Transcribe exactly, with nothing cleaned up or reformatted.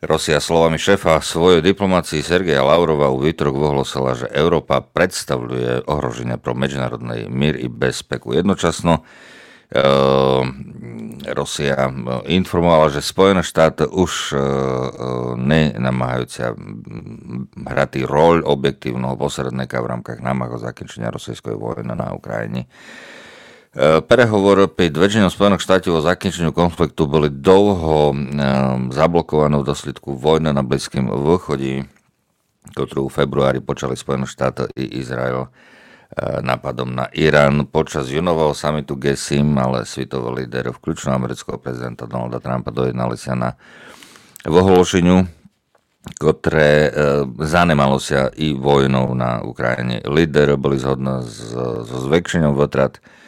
Rosia slovami šéfa svojej diplomácii Sergeja Lavrova u výtorok vyhlásila, že Európa predstavuje ohrozenie pro medzinárodný mír i bezpeku. Jednočasno Rosia informovala, že Spojené štáty už nenamáhajú sa hrať roľ objektívneho posredníka v rámkach námah o zakončenia rosyjskej vojny na Ukrajine. Prehovor pri vedení Spojených štátov o zakončeniu konfliktu boli dlho zablokované v dôsledku vojny na Blízkym východe, ktorú v februári počali Spojené štáty i Izrael nápadom na Irán. Počas junového samitu G sedem, ale svetoví líder, vključno amerického prezidenta Donalda Trumpa, dojednali sa na vyhláseniu, ktoré zanemalo sa i vojnou na Ukrajine. Líder boli zhodné so zväčšením výtrat